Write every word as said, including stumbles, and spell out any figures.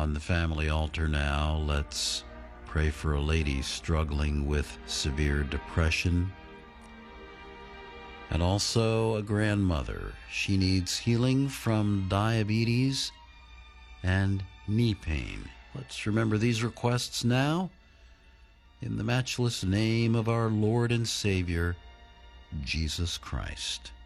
on the family altar now, let's pray for a lady struggling with severe depression, and also a grandmother. She needs healing from diabetes and knee pain. Let's remember these requests now, in the matchless name of our Lord and Savior, Jesus Christ.